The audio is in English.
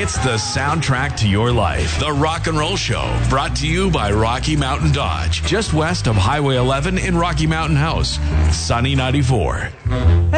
It's the soundtrack to your life. The Rock and Roll Show, brought to you by Rocky Mountain Dodge, just west of Highway 11 in Rocky Mountain House. Sunny 94.